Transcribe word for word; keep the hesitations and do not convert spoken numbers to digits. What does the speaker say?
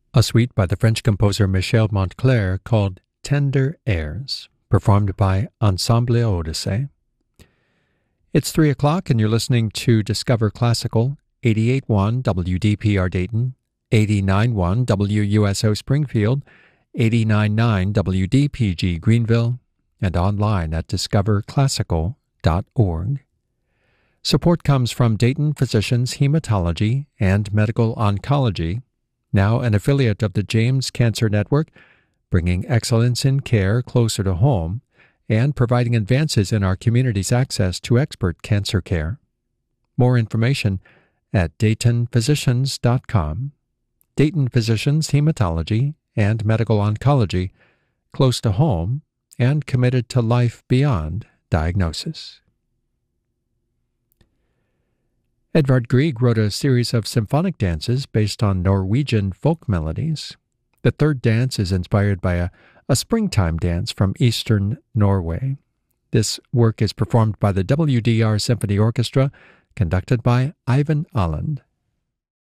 a suite by the French composer Michel Montclair called Tender Airs, performed by Ensemble Odyssey. It's three o'clock and you're listening to Discover Classical, eighty-eight point one W D P R Dayton, eighty-nine point one W U S O Springfield, eighty-nine point nine W D P G Greenville, and online at discover classical dot org. Support comes from Dayton Physicians Hematology and Medical Oncology, now an affiliate of the James Cancer Network, bringing excellence in care closer to home and providing advances in our community's access to expert cancer care. More information at dayton physicians dot com. Dayton Physicians Hematology and Medical Oncology, close to home and committed to life beyond diagnosis. Edvard Grieg wrote a series of symphonic dances based on Norwegian folk melodies. The third dance is inspired by a, a springtime dance from eastern Norway. This work is performed by the W D R Symphony Orchestra, conducted by Ivan Alland.